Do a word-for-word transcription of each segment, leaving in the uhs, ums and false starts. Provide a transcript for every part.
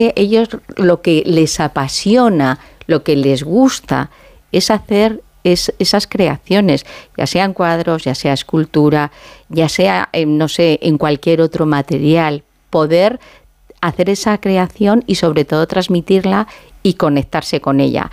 ellos lo que les apasiona, lo que les gusta, es hacer es, esas creaciones, ya sean cuadros, ya sea escultura, ya sea, eh, no sé, en cualquier otro material, poder hacer esa creación y sobre todo transmitirla y conectarse con ella.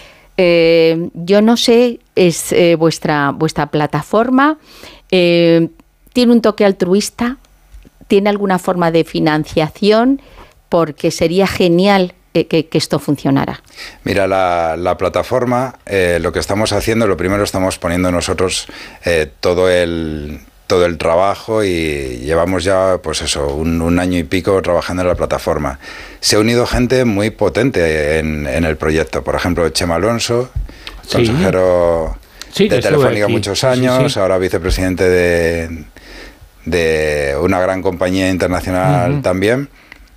Eh, yo no sé, es eh, vuestra, vuestra plataforma, eh, ¿tiene un toque altruista? ¿Tiene alguna forma de financiación? Porque sería genial eh, que, que esto funcionara. Mira, la, la plataforma, eh, lo que estamos haciendo, lo primero estamos poniendo nosotros eh, todo el... todo el trabajo y llevamos ya, pues eso, un, un año y pico trabajando en la plataforma. Se ha unido gente muy potente en, en el proyecto. Por ejemplo, Chema Alonso, sí. consejero sí, de Telefónica muchos años, sí, sí. ahora vicepresidente de, de una gran compañía internacional uh-huh. también.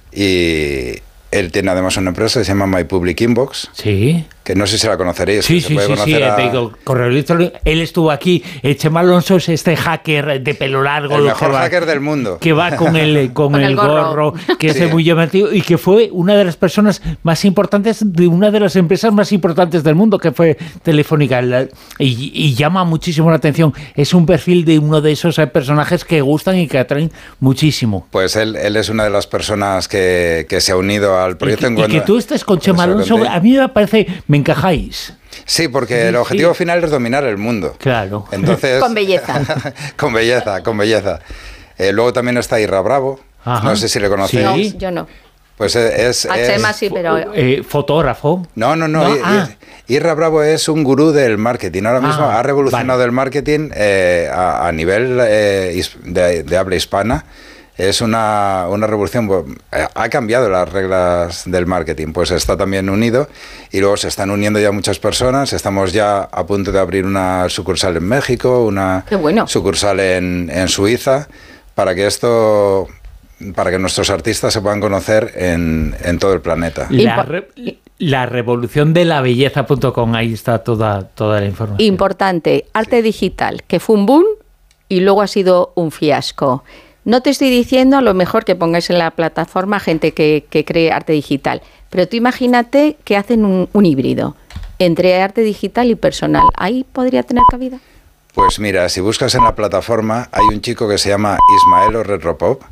Y él tiene además una empresa que se llama My Public Inbox. Sí. Que no sé si la conoceréis. Sí, se sí, puede sí, conocer sí. a... Te digo, correo electrónico. Él estuvo aquí. El Chema Alonso es este hacker de pelo largo. El mejor que va, hacker del mundo. Que va con el, con con el, el gorro, gorro que sí. es muy llamativo y que fue una de las personas más importantes de una de las empresas más importantes del mundo, que fue Telefónica. Y, y llama muchísimo la atención. Es un perfil de uno de esos personajes que gustan y que atraen muchísimo. Pues él, él es una de las personas que, que se ha unido al proyecto. Y que, y que tú estés con Chema Alonso, a mí me parece, me encajáis. Sí, porque sí, el objetivo sí. final es dominar el mundo. Claro. Entonces, con belleza. con belleza, con belleza. Eh, luego también está Irra Bravo. Ajá. No sé si le conocéis. No, yo no. Pues es... A Chema sí, pero... Eh, ¿Fotógrafo? No, no, no. no ah. Irra Bravo es un gurú del marketing. Ahora mismo ah, ha revolucionado vale. el marketing eh, a, a nivel eh, de, de habla hispana. Es una, una revolución, ha cambiado las reglas del marketing, pues está también unido y luego se están uniendo ya muchas personas, estamos ya a punto de abrir una sucursal en México, una bueno. sucursal en, en Suiza, para que esto, para que nuestros artistas se puedan conocer en, en todo el planeta. La, re, la revolución de la belleza punto com, ahí está toda, toda la información. Importante, arte sí. digital, que fue un boom y luego ha sido un fiasco. No te estoy diciendo a lo mejor que pongáis en la plataforma gente que, que cree arte digital, pero tú imagínate que hacen un, un híbrido entre arte digital y personal. ¿Ahí podría tener cabida? Pues mira, si buscas en la plataforma, hay un chico que se llama Ismael Retropop,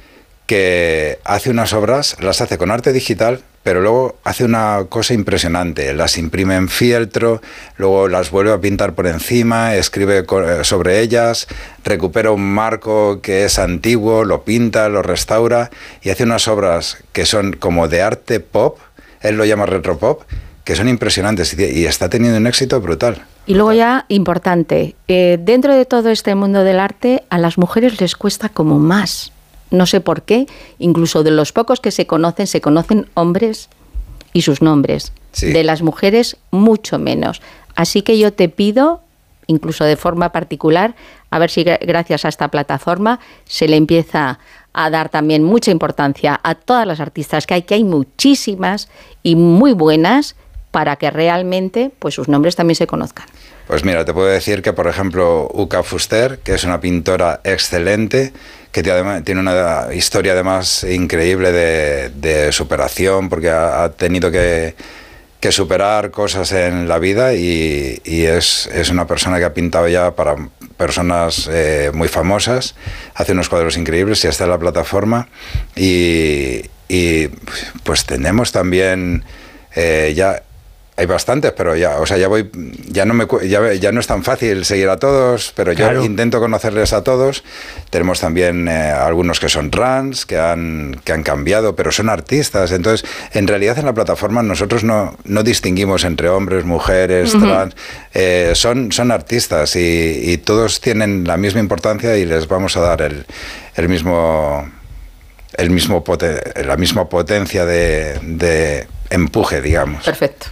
que hace unas obras, las hace con arte digital, pero luego hace una cosa impresionante, las imprime en fieltro, luego las vuelve a pintar por encima, escribe sobre ellas, recupera un marco que es antiguo, lo pinta, lo restaura y hace unas obras que son como de arte pop, él lo llama retropop, que son impresionantes y está teniendo un éxito brutal. Y luego ya, importante, eh, dentro de todo este mundo del arte, a las mujeres les cuesta como más. No sé por qué, incluso de los pocos que se conocen, se conocen hombres y sus nombres. Sí. De las mujeres, mucho menos. Así que yo te pido, incluso de forma particular, a ver si gracias a esta plataforma se le empieza a dar también mucha importancia a todas las artistas que hay, que hay muchísimas y muy buenas, para que realmente pues sus nombres también se conozcan. Pues mira, te puedo decir que, por ejemplo, Uka Fuster, que es una pintora excelente, que tiene una historia además increíble de, de superación, porque ha, ha tenido que, que superar cosas en la vida y, y es, es una persona que ha pintado ya para personas eh, muy famosas, hace unos cuadros increíbles y está en la plataforma y, y pues tenemos también eh, ya... Hay bastantes, pero ya, o sea, ya voy, ya no me, ya, ya no es tan fácil seguir a todos, pero claro. Yo intento conocerles a todos. Tenemos también eh, algunos que son trans, que han, que han cambiado, pero son artistas. Entonces, en realidad en la plataforma nosotros no, no distinguimos entre hombres, mujeres, uh-huh. trans. Eh, son, son artistas y, y todos tienen la misma importancia y les vamos a dar el, el mismo, el mismo poten, la misma potencia de, de empuje, digamos. Perfecto.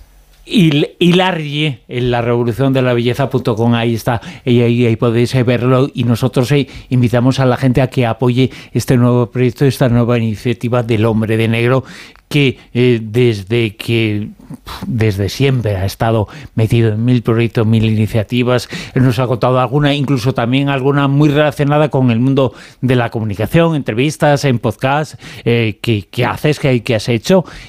Y, y Larry, en la revolución de la belleza punto com, ahí está, y ahí, ahí podéis verlo, y nosotros eh, invitamos a la gente a que apoye este nuevo proyecto, esta nueva iniciativa del Hombre de Negro, que eh, desde que desde siempre ha estado metido en mil proyectos, mil iniciativas. Él nos ha contado alguna, incluso también alguna muy relacionada con el mundo de la comunicación, entrevistas, en podcast, eh, que, que haces, que, que has hecho,